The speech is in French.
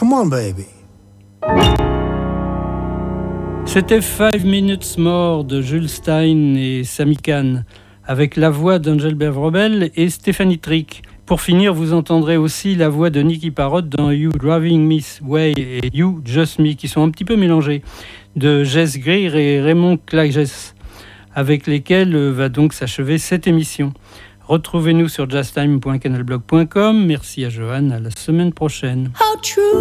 Come on, baby. C'était 5 Minutes More de Jules Stein et Sami Khan, avec la voix d'Engelbert Wrobel et Stéphanie Trick. Pour finir, vous entendrez aussi la voix de Nicky Parrott dans You Driving Me Way et You Just Me, qui sont un petit peu mélangés, de Jess Greer et Raymond Klages, avec lesquels va donc s'achever cette émission. Retrouvez-nous sur jazztime.canalblog.com. Merci à Johan, à la semaine prochaine.